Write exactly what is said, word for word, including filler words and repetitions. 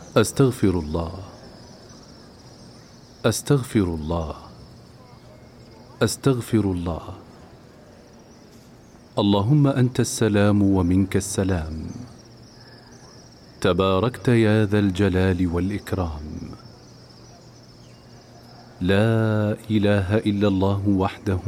أستغفر الله، أستغفر الله، أستغفر الله. اللهم أنت السلام ومنك السلام، تباركت يا ذا الجلال والإكرام. لا إله إلا الله وحده